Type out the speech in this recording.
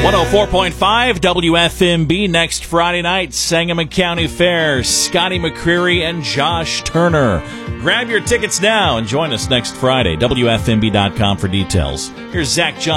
104.5 WFMB next Friday night, Sangamon County Fair, Scotty McCreery and Josh Turner. Grab your tickets now and join us next Friday. WFMB.com for details. Here's Zach Johnson.